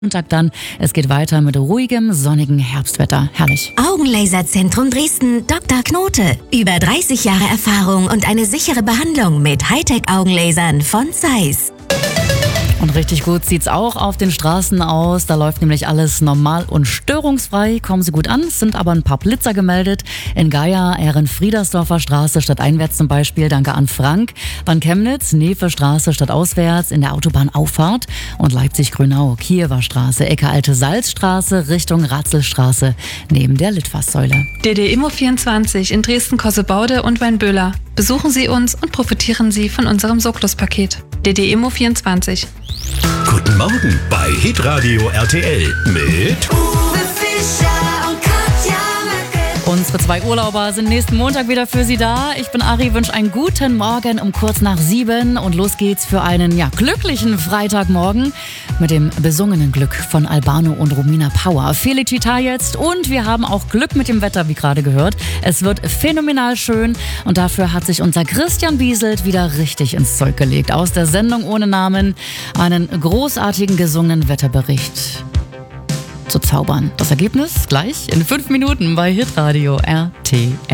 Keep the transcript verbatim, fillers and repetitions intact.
Montag dann. Es geht weiter mit ruhigem, sonnigem Herbstwetter. Herrlich. Augenlaserzentrum Dresden, Doktor Knote. Über dreißig Jahre Erfahrung und eine sichere Behandlung mit Hightech-Augenlasern von Zeiss. Und richtig gut sieht's auch auf den Straßen aus. Da läuft nämlich alles normal und störungsfrei. Kommen Sie gut an. Es sind aber ein paar Blitzer gemeldet. In Geier, Ehren-Friedersdorfer Straße stadteinwärts zum Beispiel. Danke an Frank. Dann Chemnitz, Nefe Straße stadtauswärts in der Autobahnauffahrt. Und Leipzig-Grünau, Kiewer Straße, Ecke Alte Salzstraße Richtung Ratzelstraße neben der Litfaßsäule. D D Immo vierundzwanzig in Dresden-Kossebaude und Weinböhler. Besuchen Sie uns und profitieren Sie von unserem Socklus-Paket. D D Immo vierundzwanzig. Guten Morgen bei Hitradio R T L mit Uwe Fischer und Katja Möcke. Unsere zwei Urlauber sind nächsten Montag wieder für Sie da. Ich bin Ari, wünsche einen guten Morgen um kurz nach sieben und los geht's für einen ja, glücklichen Freitagmorgen mit dem besungenen Glück von Albano und Romina Power. Felicita jetzt und wir haben auch Glück mit dem Wetter, wie gerade gehört. Es wird phänomenal schön und dafür hat sich unser Christian Bieselt wieder richtig ins Zeug gelegt. Aus der Sendung ohne Namen einen großartigen gesungenen Wetterbericht zu zaubern. Das Ergebnis gleich in fünf Minuten bei Hitradio R T L.